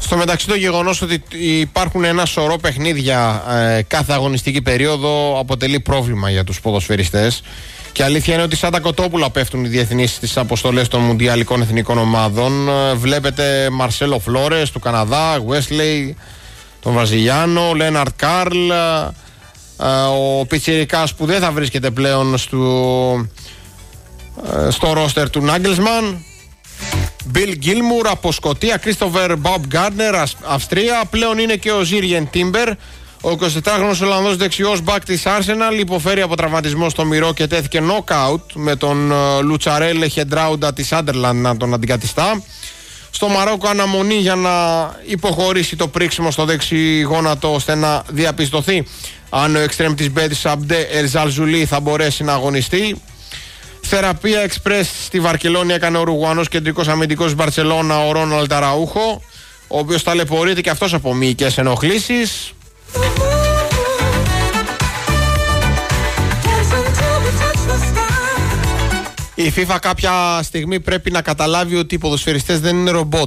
Στο μεταξύ, το γεγονός ότι υπάρχουν ένα σωρό παιχνίδια κάθε αγωνιστική περίοδο αποτελεί πρόβλημα για τους ποδοσφαιριστές. Και αλήθεια είναι ότι σαν τα κοτόπουλα πέφτουν οι διεθνείς στις αποστολές των μουντιαλικών εθνικών ομάδων. Βλέπετε Μαρσέλο Φλόρες του Καναδά, Wesley τον Βραζιλιάνο, Λέναρτ Καρλ, ο πιτσιρικάς που δεν θα βρίσκεται πλέον στο ρόστερ του Νάγκελσμαν, Bill Gilmour από Σκωτία, Christopher Bob Gardner Αυστρία, πλέον είναι και ο Ζίριεν Τίμπερ, ο 24χρονος Ολλανδός δεξιός μπακ της Arsenal, υποφέρει από τραυματισμό στο μυρό και τέθηκε knockout με τον Λουτσαρέλ Χεντράουντα της Άντερλαντ να τον αντικαθιστά. Στο Μαρόκο αναμονή για να υποχωρήσει το πρίξιμο στο δεξί γόνατο ώστε να διαπιστωθεί αν ο εξτρέμ της Μπέτης Αμπντέ Ερζαλζουλί θα μπορέσει να αγωνιστεί. Θεραπεία εξπρές στη Βαρκελόνη έκανε ο Ουρουγουανός κεντρικός αμυντικός Μπαρτσελώνα ο Ρόναλντ Αραούχο, ο οποίος ταλαιπωρείται και αυτός από μυϊκές ενοχλήσεις. Η FIFA κάποια στιγμή πρέπει να καταλάβει ότι οι ποδοσφαιριστές δεν είναι ρομπότ.